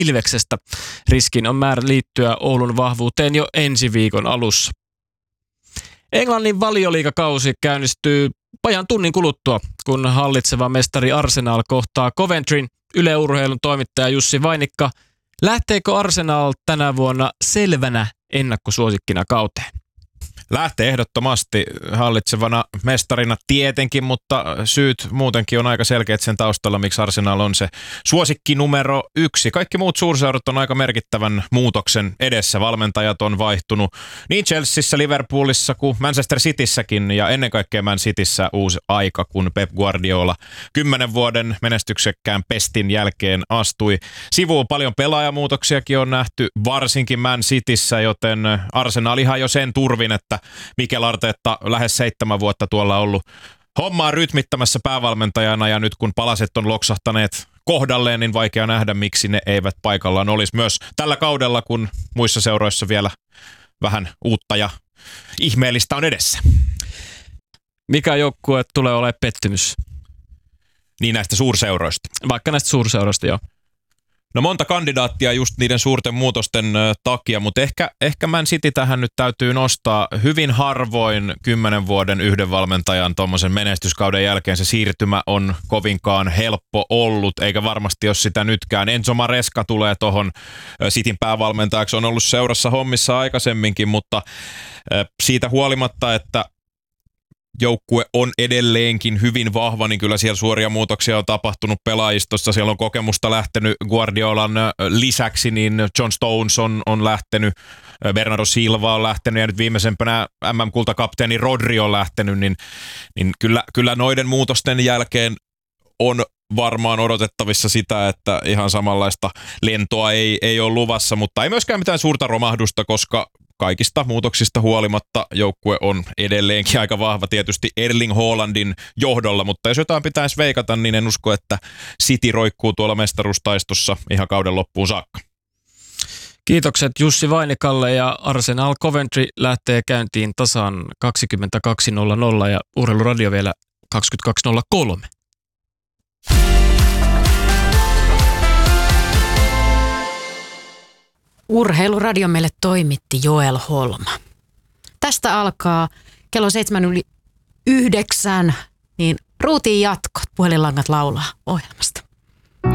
Ilveksestä. Riskin on määrä liittyä Oulun vahvuuteen jo ensi viikon alussa. Englannin valioliigakausi käynnistyy vajan tunnin kuluttua, kun hallitseva mestari Arsenal kohtaa Coventryn. Yle Urheilun toimittaja Jussi Vainikka. Lähteekö Arsenal tänä vuonna selvänä ennakkosuosikkina kauteen? Lähtee ehdottomasti hallitsevana mestarina tietenkin, mutta syyt muutenkin on aika selkeät sen taustalla, miksi Arsenal on se suosikki numero 1. Kaikki muut suurseurat on aika merkittävän muutoksen edessä. Valmentajat on vaihtunut niin Chelseassa, Liverpoolissa kuin Manchester Cityssäkin ja ennen kaikkea Man Cityssä uusi aika, kun Pep Guardiola 10 vuoden menestyksekkään pestin jälkeen astui sivuun. Paljon pelaajamuutoksiakin on nähty, varsinkin Man Cityssä, joten Arsenal ihan jo sen turvin, että Mikel Arteta lähes 7 vuotta tuolla ollut hommaa rytmittämässä päävalmentajana ja nyt kun palaset on loksahtaneet kohdalleen, niin vaikea nähdä, miksi ne eivät paikallaan olisi myös tällä kaudella, kun muissa seuroissa vielä vähän uutta ja ihmeellistä on edessä. Mikä joukkue tulee olemaan pettymys? Niin näistä suurseuroista. Vaikka näistä suurseuroista, joo. No monta kandidaattia just niiden suurten muutosten takia, mutta ehkä Man City tähän nyt täytyy nostaa. Hyvin harvoin 10 vuoden yhden valmentajan tuommoisen menestyskauden jälkeen se siirtymä on kovinkaan helppo ollut, eikä varmasti jos sitä nytkään. Enzo Maresca tulee tuohon Cityn päävalmentajaksi, on ollut seurassa hommissa aikaisemminkin, mutta siitä huolimatta, että joukkue on edelleenkin hyvin vahva, niin kyllä siellä suoria muutoksia on tapahtunut pelaajistossa. Siellä on kokemusta lähtenyt Guardiolan lisäksi, niin John Stones on lähtenyt, Bernardo Silva on lähtenyt ja nyt viimeisempänä MM-kultakapteeni Rodri on lähtenyt, niin kyllä noiden muutosten jälkeen on varmaan odotettavissa sitä, että ihan samanlaista lentoa ei ole luvassa, mutta ei myöskään mitään suurta romahdusta, koska kaikista muutoksista huolimatta joukkue on edelleenkin aika vahva tietysti Erling Haalandin johdolla, mutta jos jotain pitäisi veikata, niin en usko, että City roikkuu tuolla mestaruustaistossa ihan kauden loppuun saakka. Kiitokset Jussi Vainikalle ja Arsenal Coventry lähtee käyntiin tasan 22.00 ja Urheiluradio vielä 22.03. Urheiluradio meille toimitti Joel Holma. Tästä alkaa kello 7:09, niin ruutiin jatkot, puhelinlangat laulaa ohjelmasta.